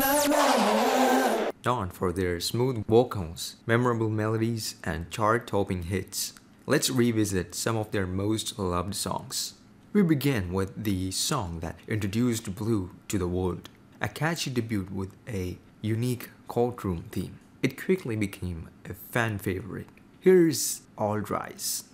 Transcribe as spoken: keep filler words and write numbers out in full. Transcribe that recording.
Known for their smooth vocals, memorable melodies, and chart-topping hits, let's revisit some of their most loved songs. We begin with the song that introduced Blue to the world, a catchy debut with a unique courtroom theme. It quickly became a fan favorite. Here's All Rise.